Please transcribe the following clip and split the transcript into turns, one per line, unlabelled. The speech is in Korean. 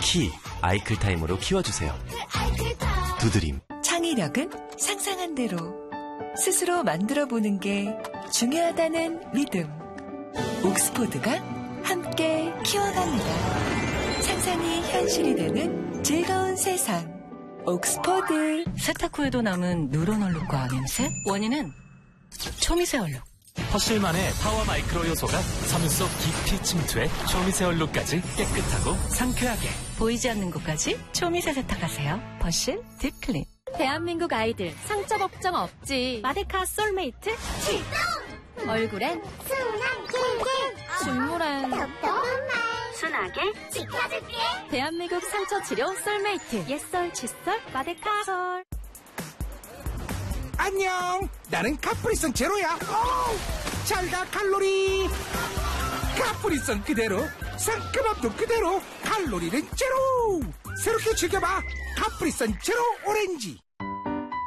키 아이클타임으로 키워주세요. 두드림.
창의력은 상상한 대로 스스로 만들어보는 게 중요하다는 믿음. 옥스포드가 함께 키워갑니다. 상상이 현실이 되는 즐거운 세상. 옥스포드.
세탁 후에도 남은 누런 얼룩과 냄새? 원인은 초미세 얼룩.
퍼실만의 파워 마이크로 요소가 섬유 속 깊이 침투해 초미세 얼룩까지 깨끗하고 상쾌하게.
보이지 않는 곳까지 초미세 세탁하세요. 퍼실 딥클린.
대한민국 아이들 상처 걱정 없지. 마데카 솔메이트 출동! 얼굴엔 순한 꿀꿀, 눈물엔 순하게 지켜줄게. 대한민국 상처 치료 솔메이트. 옛설 칫솔 마데카 솔.
안녕, 나는 카프리선 제로야. 잘가 칼로리. 카프리선 그대로, 상큼함도 그대로, 칼로리는 제로. 새롭게 즐겨봐 카프리선 제로 오렌지.